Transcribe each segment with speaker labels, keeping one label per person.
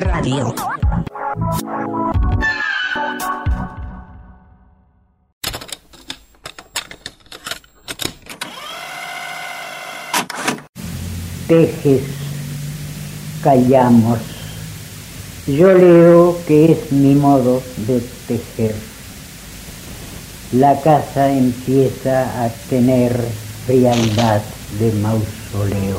Speaker 1: Radio.
Speaker 2: Tejes, callamos. Yo leo que es mi modo de tejer. La casa empieza a tener frialdad de mausoleo.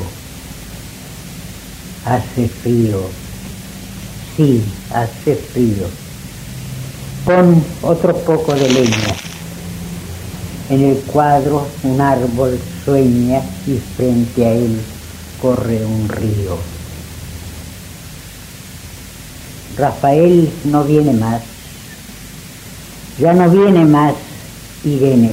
Speaker 2: Hace frío, sí, hace frío. Pon otro poco de leña. En el cuadro un árbol sueña y frente a él corre un río. Rafael no viene más. Ya no viene más Irene.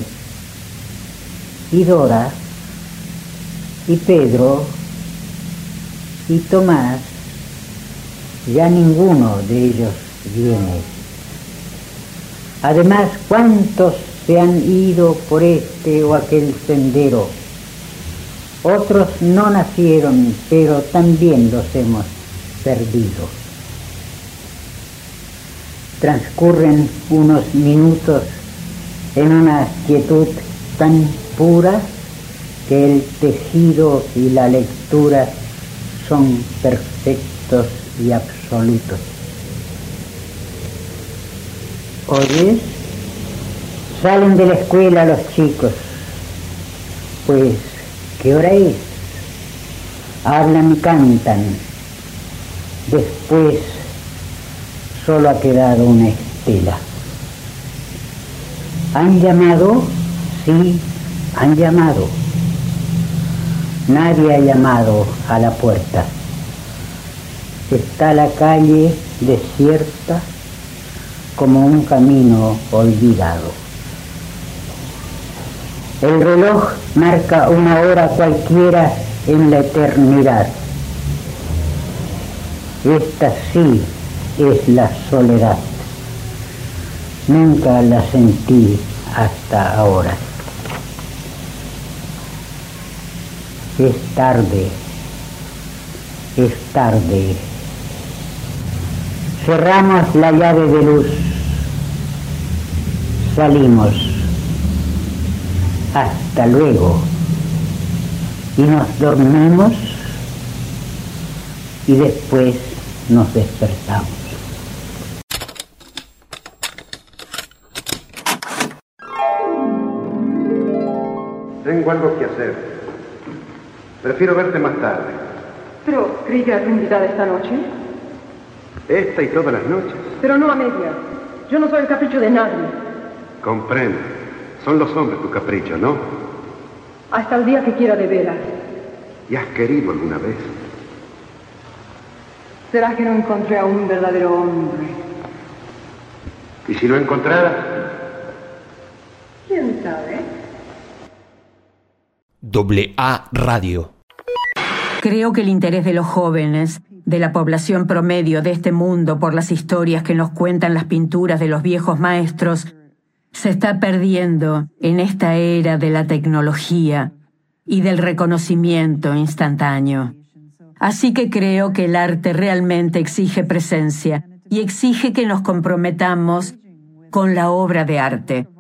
Speaker 2: Y Dora, y Pedro, y Tomás, ya ninguno de ellos viene. Además, ¿cuántos se han ido por este o aquel sendero? Otros no nacieron, pero también los hemos perdido. Transcurren unos minutos en una quietud tan pura que el tejido y la lectura son perfectos y absolutos. ¿Oyes? Salen de la escuela los chicos. Pues, ¿qué hora es? Hablan y cantan. Después solo ha quedado una estela. ¿Han llamado? Sí, han llamado. Nadie ha llamado a la puerta. Está la calle desierta como un camino olvidado. El reloj marca una hora cualquiera en la eternidad. Esta sí es la soledad. Nunca la sentí hasta ahora. Es tarde, es tarde. Cerramos la llave de luz. Salimos. Hasta luego. Y nos dormimos y después nos despertamos.
Speaker 3: Tengo algo que hacer. Prefiero verte más tarde.
Speaker 4: Pero, ¿creí que era tu invitada esta noche?
Speaker 3: Esta y todas las noches.
Speaker 4: Pero no a medias. Yo no soy el capricho de nadie.
Speaker 3: Comprendo. Son los hombres tu capricho, ¿no?
Speaker 4: Hasta el día que quiera de veras.
Speaker 3: ¿Y has querido alguna vez?
Speaker 4: ¿Será que no encontré a un verdadero hombre?
Speaker 3: ¿Y si lo encontraras?
Speaker 4: ¿Quién sabe?
Speaker 5: AA Radio.
Speaker 1: Creo que el interés de los jóvenes, de la población promedio de este mundo por las historias que nos cuentan las pinturas de los viejos maestros, se está perdiendo en esta era de la tecnología y del reconocimiento instantáneo. Así que creo que el arte realmente exige presencia y exige que nos comprometamos con la obra de arte.